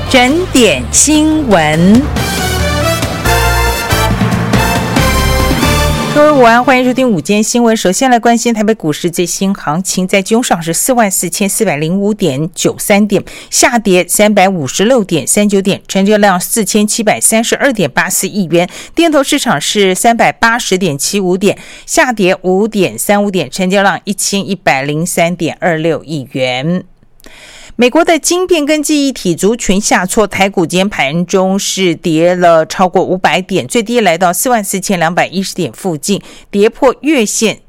整点新闻。各位午安，欢迎收听午间新闻。首先来关心台北股市最新行情，在金上是44,405.93点，下跌356.39点，成交量4732.84亿元。电投市场是380.75点，下跌5.35点，成交量1103.26亿元。美国的晶片跟记忆体族群下挫，台股今天盘中是跌了超过500点，最低来到44,210点附近，跌破月线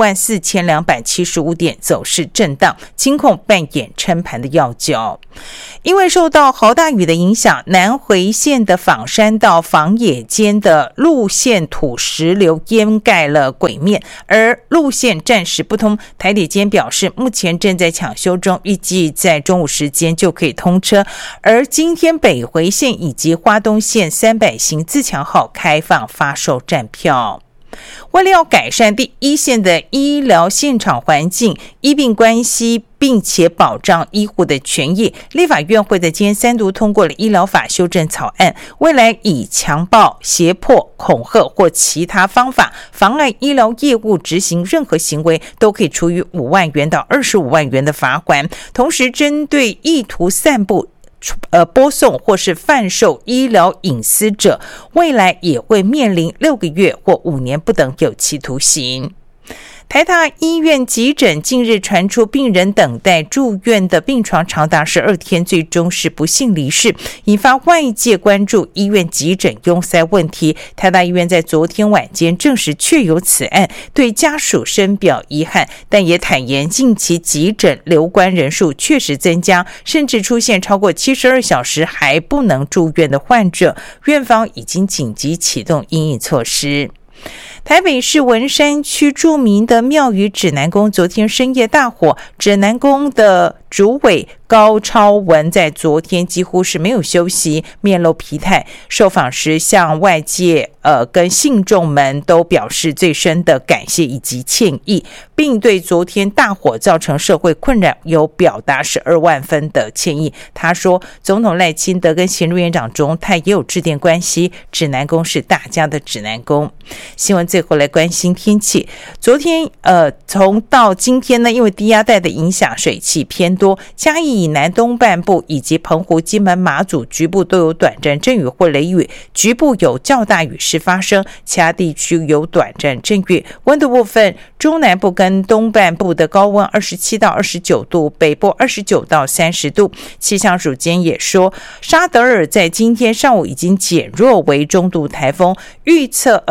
44,275点，走势震荡，金控扮演撑盘的要角。因为受到豪大雨的影响，南回线的枋山到枋野间的路线土石流淹盖了轨面，而路线暂时不通。台铁今天表示，目前正在抢修中，预计在中午时间就可以通车。而今天北回线以及花东线300型自强号开放发售站票。为了要改善第一线的医疗现场环境、医病关系，并且保障医护的权益，立法院会在今天3读通过了医疗法修正草案，未来以强暴、胁迫、恐吓或其他方法妨碍医疗业务执行任何行为，都可以处以5万元到25万元的罚款。同时，针对意图散布播送或是贩售医疗隐私者，未来也会面临6个月或5年不等有期徒刑。台大医院急诊近日传出病人等待住院的病床长达12天，最终是不幸离世，引发外界关注医院急诊拥塞问题。台大医院在昨天晚间证实确有此案，对家属深表遗憾，但也坦言近期急诊留观人数确实增加，甚至出现超过72小时还不能住院的患者，院方已经紧急启动因应措施。台北市文山区著名的庙宇指南宫昨天深夜大火，指南宫的主委高超文在昨天几乎是没有休息，面露疲态。受访时向外界跟信众们都表示最深的感谢以及歉意，并对昨天大火造成社会困扰有表达12万分的歉意。他说，总统赖清德跟行政院长钟泰也有致电关系，指南宫是大家的指南宫。新闻最后来关心天气，昨天从到今天呢，因为低压带的影响，水汽偏多，嘉义以南东半部以及澎湖、金门、马祖局部都有短暂阵雨或雷雨，局部有较大雨势发生，其他地区有短暂阵雨。温度部分，中南部跟东半部的高温27到29度，北部29到30度。气象署今天也说，沙德尔在今天上午已经减弱为中度台风，预测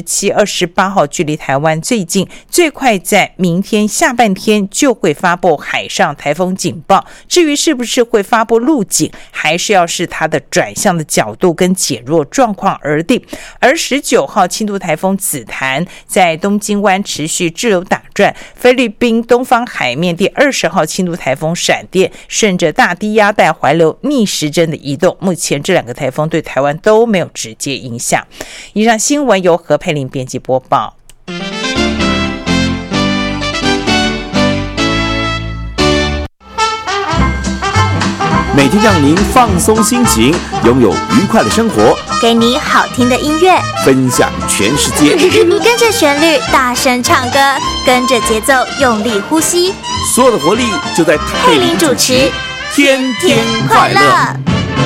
27、28号距离台湾最近，最快在明天下半天就会发布海上台风警报。至于是不是会发布陆警，还是要视它的转向的角度跟减弱状况而定。而19号轻度台风紫檀在东京湾持续滞留打转，菲律宾东方海面第20号轻度台风闪电顺着大低压带环流逆时针的移动，目前这2个台风对台湾都没有直接影响。以上新闻由何佩玲编辑播报。 每天让您放松心情，拥有愉快的生活， 给你好听的音乐， 分享全世界。 跟着旋律大声唱歌，跟着节奏用力呼吸， 所有的活力就在佩玲主持，天天快乐。